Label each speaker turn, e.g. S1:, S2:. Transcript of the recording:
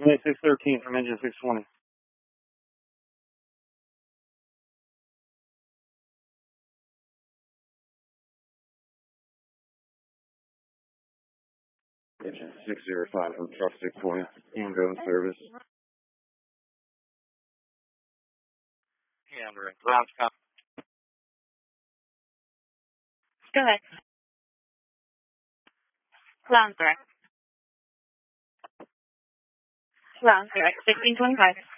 S1: Runway 613 from engine 620. Engine 605 from truck 620. Hand-driven service. Hand-driven. Lounge com.
S2: Go ahead. Lounge direct. Lounge direct, 1625.